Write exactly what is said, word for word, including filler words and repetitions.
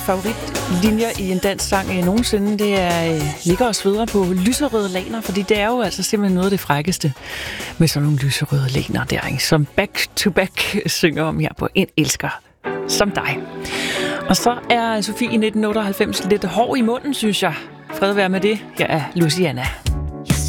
favoritlinjer i en dansk sang øh, nogensinde, det er øh, ligger og sveder på lyserøde laner, fordi det er jo altså simpelthen noget af det frækkeste med sådan nogle lyserøde laner der, ikke? Som Back to Back synger om her på En Elsker som dig. Og så er Sofie i nitten otteoghalvfems lidt hård i munden, synes jeg. Fred være med det. Her er Luciana.